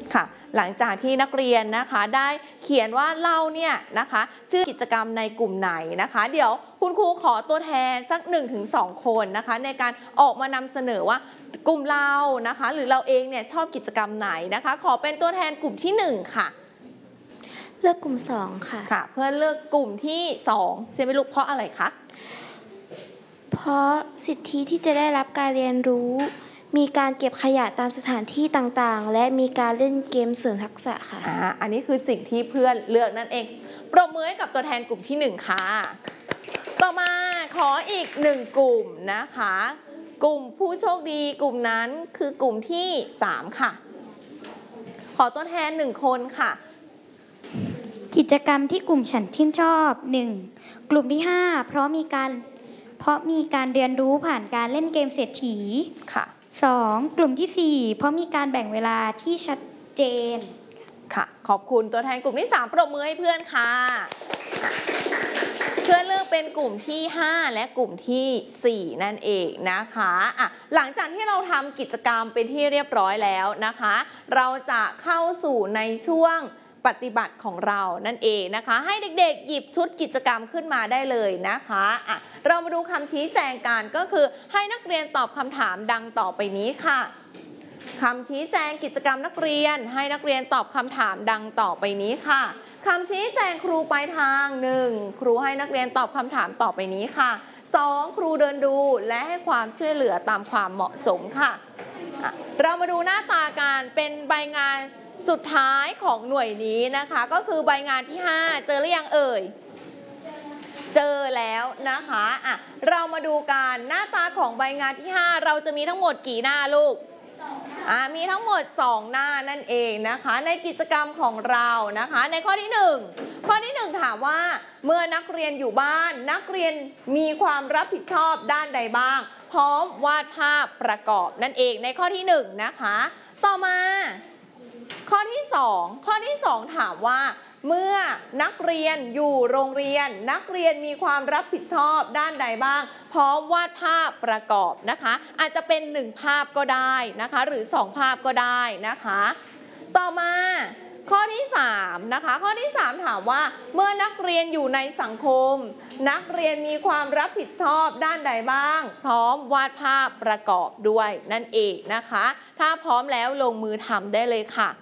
ค่ะหลังจากที่นักเรียนนะคะได้เขียนว่าเราเนี่ยนะคะชื่อกิจกรรมในกลุ่มไหนนะคะเดี๋ยวคุณครูขอตัวแทนสัก 1-2 คนนะคะในการออกมานำเสนอว่ากลุ่มเรานะคะหรือเราเองเนี่ยชอบกิจกรรมไหนนะคะขอเป็นตัวแทนกลุ่มที่1ค่ะเลือกกลุ่ม2ค่ะค่ะเพื่อเลือกกลุ่มที่2ใช่ไหมลูกเพราะอะไรคะเพราะสิทธิที่จะได้รับการเรียนรู้มีการเก็บขยะตามสถานที่ต่างๆและมีการเล่นเกมเสริมทักษะค่ะอันนี้คือสิ่งที่เพื่อนเลือกนั่นเองปรบมือให้กับตัวแทนกลุ่มที่1ค่ะต่อมาขออีก1กลุ่มนะคะกลุ่มผู้โชคดีกลุ่มนั้นคือกลุ่มที่3ค่ะขอตัวแทน1คนค่ะกิจกรรมที่กลุ่มฉันชื่นชอบ 1. กลุ่มที่5เพราะมีการเรียนรู้ผ่านการเล่นเกมเศรษฐีค่ะ 2. กลุ่มที่4เพราะมีการแบ่งเวลาที่ชัดเจนค่ะขอบคุณตัวแทนกลุ่มที่3ปรบมือให้เพื่อนค่ะเพื่อนเลือกเป็นกลุ่มที่5และกลุ่มที่4นั่นเองนะคะหลังจากที่เราทำกิจกรรมเป็นที่เรียบร้อยแล้วนะคะเราจะเข้าสู่ในช่วงปฏิบัติของเรานั่นเองนะคะให้เด็กๆหยิบชุดกิจกรรมขึ้นมาได้เลยนะคะเรามาดูคำชี้แจงกันก็คือให้นักเรียนตอบคำถามดังต่อไปนี้ค่ะคำชี้แจงกิจกรรมนักเรียนให้นักเรียนตอบคำถามดังต่อไปนี้ค่ะคำชี้แจงครูปลายทาง 1. ครูให้นักเรียนตอบคำถามต่อไปนี้ค่ะ 2. ครูเดินดูและให้ความช่วยเหลือตามความเหมาะสมค่ะเรามาดูหน้าตาการเป็นใบงานสุดท้ายของหน่วยนี้นะคะก็คือใบงานที่5เจอหรือยังเอ่ยเจอแล้วนะคะเรามาดูกันหน้าตาของใบงานที่5เราจะมีทั้งหมดกี่หน้าลูกมีทั้งหมด2หน้านั่นเองนะคะในกิจกรรมของเรานะคะในข้อที่1ข้อที่1ถามว่าเมื่อนักเรียนอยู่บ้านนักเรียนมีความรับผิดชอบด้านใดบ้างพร้อมวาดภาพประกอบนั่นเองในข้อที่1นะคะต่อมาข้อที่2ถามว่าเมื่อนักเรียนอยู่โรงเรียนนักเรียนมีความรับผิดชอบด้านใดบ้างพร้อมวาดภาพประกอบนะคะอาจจะเป็น1ภาพก็ได้นะคะหรือ2ภาพก็ได้นะคะต่อมาข้อที่3นะคะข้อที่3ถามว่าเมื่อนักเรียนอยู่ในสังคมนักเรียนมีความรับผิดชอบด้านใดบ้างพร้อมวาดภาพประกอบด้วยนั่นเองนะคะถ้าพร้อมแล้วลงมือทำได้เลยค่ะ